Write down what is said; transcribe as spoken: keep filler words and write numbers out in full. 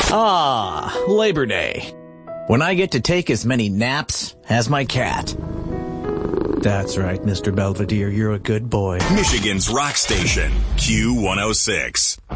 Ah, Labor Day. When I get to take as many naps as my cat. That's right, Mister Belvedere, you're a good boy. Michigan's rock station, Q one oh six.